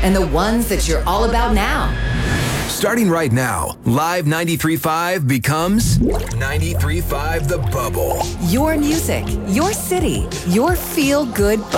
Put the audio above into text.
and the ones that you're all about now. Starting right now, Live 93.5 becomes 93.5 The Bubble. Your music, your city, your feel-good